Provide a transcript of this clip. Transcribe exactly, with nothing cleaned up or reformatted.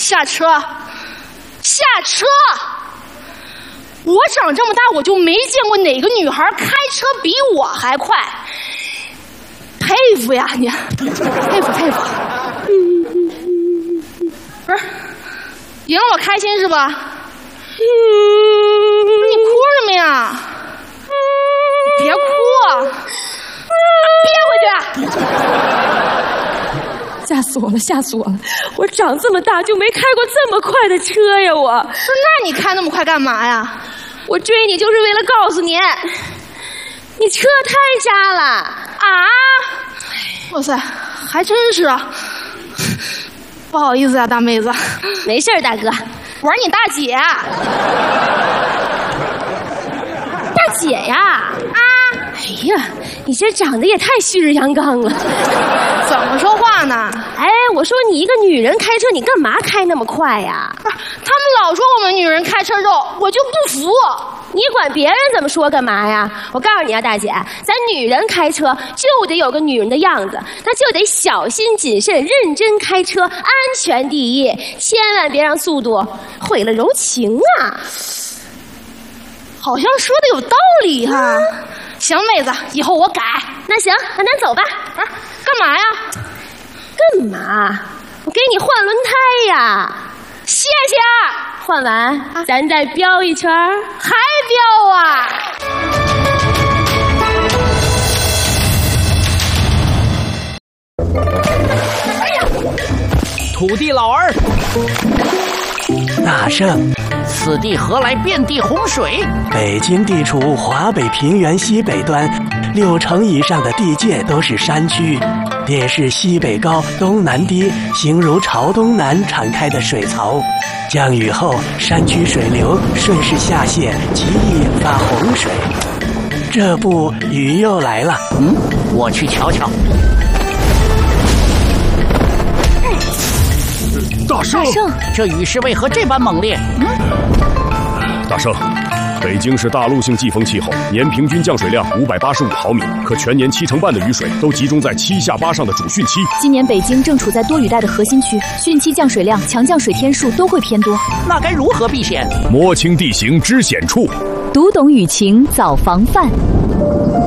下车，下车！我长这么大，我就没见过哪个女孩开车比我还快，佩服呀你，佩服佩服。不是，赢了我开心是吧？嗯，你哭什么呀？别哭啊！憋回去！ 吓死我了，吓死我了！我长这么大就没开过这么快的车呀！我， 那你开那么快干嘛呀？ 我追你就是为了告诉你，你车太渣了啊！ 哇塞，还真是啊！不好意思呀、啊，大妹子。 没事，大哥。 我是你大姐。 大姐呀！啊！哎呀，你这长得也太旭日阳刚了。 怎么说话呢？ 哎，我说你一个女人开车，你干嘛开那么快呀？ 不是，他们老说我们女人开车肉，我就不服。 你管别人怎么说干嘛呀？我告诉你啊，大姐，咱女人开车就得有个女人的样子，那就得小心谨慎、认真开车，安全第一，千万别让速度毁了柔情啊！ 好像说的有道理哈、啊。嗯、行，妹子，以后我改。 那行，那咱走吧。 啊，干嘛呀？ 干嘛？我给你换轮胎呀！ 谢谢。 换完，啊、咱再飙一圈， 还飙啊！ 哎呀！土地老儿， 大圣， 此地何来遍地洪水？ 北京地处华北平原西北端，六成以上的地界都是山区，便是西北高、东南低，形如朝东南敞开的水槽。降雨后，山区水流顺势下泄，极易引发洪水。这不，雨又来了。 嗯，我去瞧瞧。 大圣， 大圣， 这雨势为何这般猛烈？嗯， 大圣，北京是大陆性季风气候，年平均降水量五百八十五毫米，可全年七成半的雨水都集中在七下八上的主汛期。 今年北京正处在多雨带的核心区，汛期降水量、强降水天数都会偏多。 那该如何避险？ 摸清地形知险处， 读懂雨情早防范。